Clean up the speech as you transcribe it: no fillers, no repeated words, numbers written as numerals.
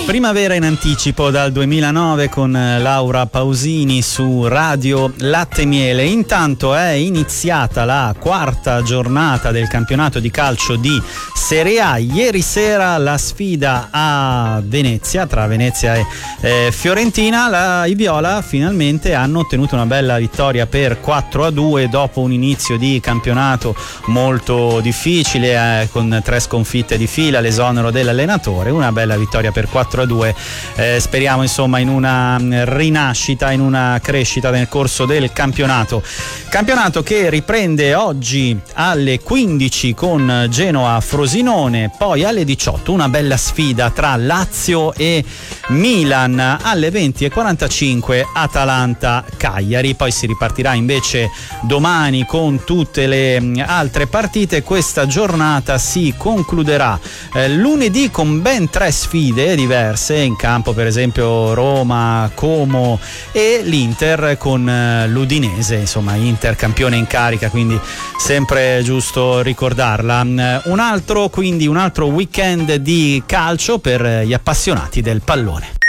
Primavera in anticipo dal 2009 con Laura Pausini su Radio Latte e Miele. Intanto è iniziata la quarta giornata del campionato di calcio di Serie A. Ieri sera la sfida a Venezia, tra Venezia e Fiorentina. I viola finalmente hanno ottenuto una bella vittoria per 4-2 dopo un inizio di campionato molto difficile, con 3 sconfitte di fila, l'esonero dell'allenatore. Una bella vittoria per 4-2. Speriamo insomma in una rinascita, in una crescita nel corso del campionato che riprende oggi alle 15 con Genoa Frosinone, poi alle 18 una bella sfida tra Lazio e Milan, alle 20:45 Atalanta Cagliari. Poi si ripartirà invece domani con tutte le altre partite. Questa giornata si concluderà lunedì con ben 3 sfide diverse in campo, per esempio Roma, Como e l'Inter con l'Udinese, insomma Inter campione in carica, quindi sempre giusto ricordarla. Un altro weekend di calcio per gli appassionati del pallone.